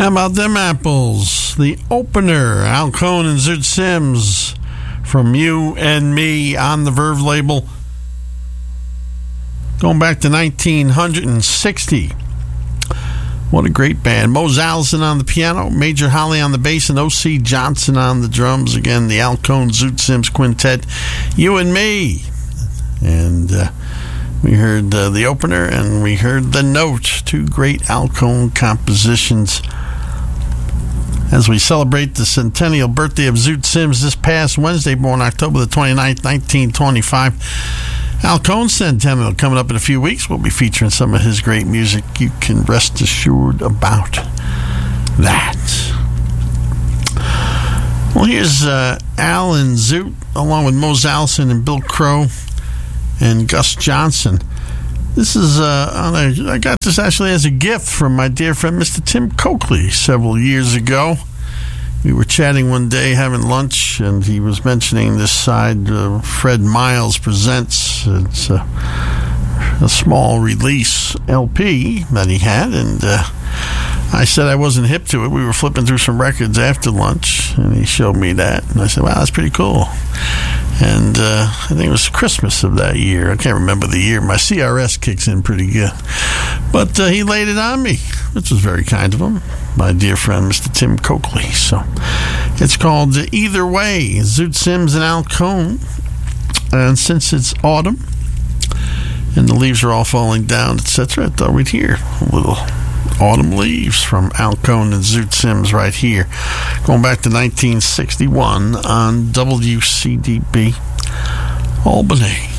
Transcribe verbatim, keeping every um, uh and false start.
How about them apples? The opener, Al Cohn and Zoot Sims from You and Me on the Verve label. Going back to nineteen sixty. What a great band. Mose Allison on the piano, Major Holly on the bass, and O C Johnson on the drums. Again, the Al Cohn Zoot Sims Quintet, You and Me. And uh, we heard uh, the opener and we heard The Note, two great Al Cohn compositions. As we celebrate the centennial birthday of Zoot Sims this past Wednesday, born October the twenty-ninth, nineteen twenty-five. Al Cohn centennial coming up in a few weeks. We'll be featuring some of his great music. You can rest assured about that. Well, here's uh, Al and Zoot, along with Mose Allison and Bill Crow and Gus Johnson. This is, uh, on a, I got this actually as a gift from my dear friend Mister Tim Coakley several years ago. We were chatting one day, having lunch, and he was mentioning this side, uh, Fred Miles Presents. It's a, a small release L P that he had, and uh, I said I wasn't hip to it. We were flipping through some records after lunch, and he showed me that, and I said, wow, that's pretty cool. And uh, I think it was Christmas of that year. I can't remember the year. My C R S kicks in pretty good. But uh, he laid it on me, which was very kind of him, my dear friend, Mister Tim Coakley. So it's called Either Way, Zoot Sims and Al Cohn. And since it's autumn and the leaves are all falling down, et cetera, I thought we'd hear a little Autumn Leaves from Al Cohn and Zoot Sims right here. Going back to nineteen sixty-one on W C D B Albany.